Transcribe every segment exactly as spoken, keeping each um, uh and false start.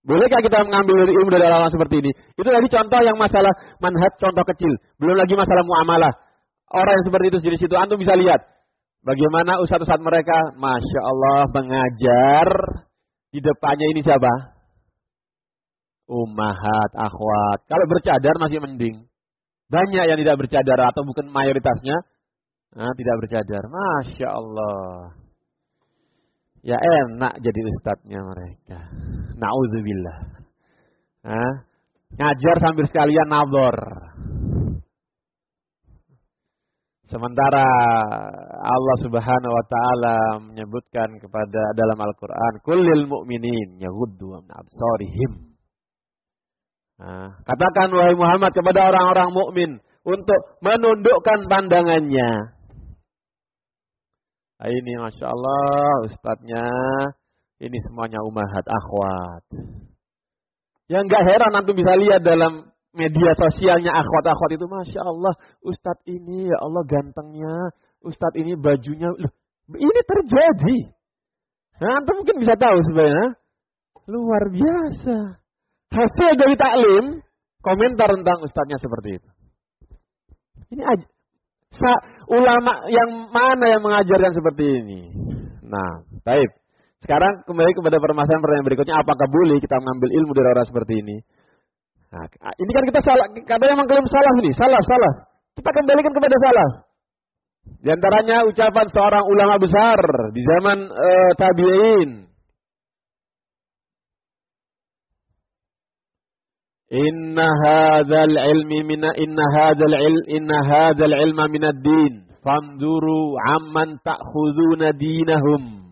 Bolehkah kita mengambil ilmu dari orang seperti ini? Itu tadi contoh yang masalah manhaj, contoh kecil. Belum lagi masalah muamalah. Orang yang seperti itu di situ, antum bisa lihat bagaimana ustadz-ustadz mereka, masya Allah, mengajar di depannya ini siapa? Ummahat, akhwat. Kalau bercadar masih mending. Banyak yang tidak bercadar atau bukan mayoritasnya, nah, tidak bercadar. Masya Allah. Ya enak jadi ustadznya mereka. Na'udzubillah. Nah, ngajar sambil sekalian nabor. Sementara Allah Subhanahu wa taala menyebutkan kepada dalam Al-Qur'an, "Kullil mu'minin yaghuddu min absarihim." Nah, katakan wahai Muhammad kepada orang-orang mukmin untuk menundukkan pandangannya. Nah, ini Masya Allah ustadznya, ini semuanya ummahat akhwat. Ya enggak heran antum bisa lihat dalam media sosialnya akhwat-akhwat itu, Masya Allah, ustadz ini ya Allah gantengnya, ustadz ini bajunya, loh, ini terjadi. Nah, antum mungkin bisa tahu sebenarnya, luar biasa. Hasil dari taklim, komentar tentang ustadznya seperti itu. Ini aja. Ulama yang mana yang mengajarkan seperti ini? Nah, baik. Sekarang kembali kepada permasalahan pertanyaan berikutnya, apakah boleh kita mengambil ilmu dari orang seperti ini? Nah, ini kan kita salah, kadang memang klaim salah nih, salah, salah. Kita kembalikan kepada salah. Di antaranya ucapan seorang ulama besar di zaman uh, tabi'in. Inna hadzal ilmi min inna hadzal il inna hadzal ilma min ad-din. Fanzuru amman ta'khuduna dinahum.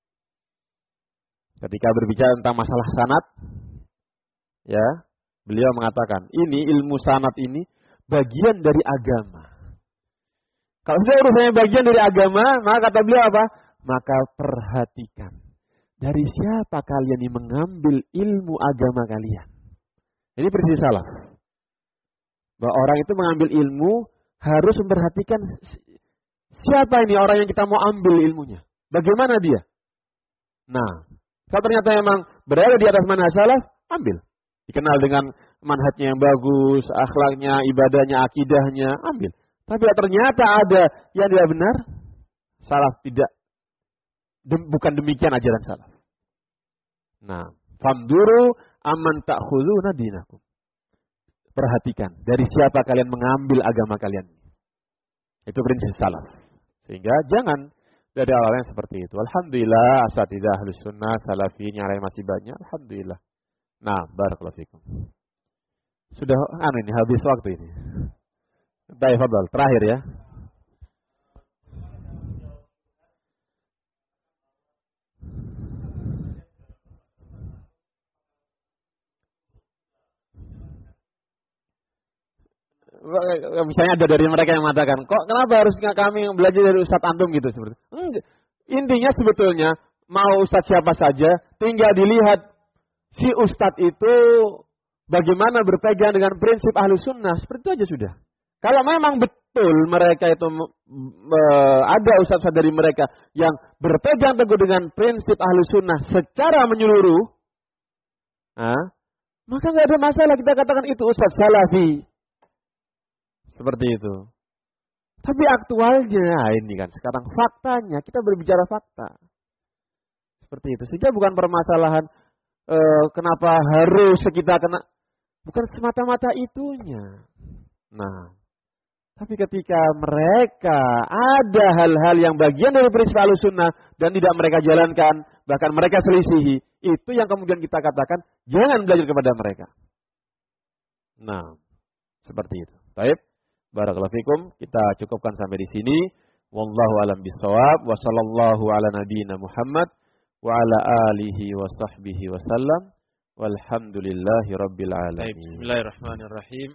Ketika berbicara tentang masalah sanad, ya, beliau mengatakan, ini ilmu sanad ini bagian dari agama. Kalau sudah urusannya bagian dari agama, maka kata beliau apa? Maka perhatikan. Dari siapa kalian yang mengambil ilmu agama kalian? Ini prinsip salaf. Bahwa orang itu mengambil ilmu harus memperhatikan siapa ini orang yang kita mau ambil ilmunya. Bagaimana dia? Nah, kalau ternyata memang berada di atas manhaj salaf, ambil. Dikenal dengan manhajnya yang bagus, akhlaknya, ibadahnya, akidahnya, ambil. Tapi ternyata ada yang tidak benar, salaf tidak. Dem, bukan demikian ajaran salaf. Nah, famduru aman ta'khuduna dinakum. Perhatikan, dari siapa kalian mengambil agama kalian. Itu prinsip salaf. Sehingga jangan dari awal yang seperti itu. Alhamdulillah, asatidzah ahlus sunnah, salafin yang lain masih banyak. Alhamdulillah. Nah, barakallahu fikum. Sudah anu ini habis waktu ini. Baik, fadhal. Terakhir ya. Misalnya ada dari mereka yang mengatakan, kok kenapa harus kami belajar dari Ustadz Antum gitu seperti itu. Intinya sebetulnya mau Ustadz siapa saja, tinggal dilihat si Ustadz itu bagaimana berpegang dengan prinsip ahlu sunnah. Seperti itu aja sudah. Kalau memang betul mereka itu ada ustadz dari mereka yang berpegang teguh dengan prinsip ahlu sunnah secara menyeluruh, nah, maka nggak ada masalah kita katakan itu ustadz salafi. Seperti itu. Tapi aktualnya ini kan sekarang faktanya kita berbicara fakta. Seperti itu. Sehingga bukan permasalahan e, kenapa harus kita kena, bukan semata-mata itunya. Nah, tapi ketika mereka ada hal-hal yang bagian dari prinsip Ahlussunnah dan tidak mereka jalankan, bahkan mereka selisihi, itu yang kemudian kita katakan jangan belajar kepada mereka. Nah, seperti itu. Baik. Barakallahu fikum, kita cukupkan sampai di sini. Wallahu a'lam bishawab. Wa sallallahu ala nabiyyina Muhammad wa ala alihi wa sahbihi wa sallam. Walhamdulillahi rabbil alamin. Bismillahirrahmanirrahim.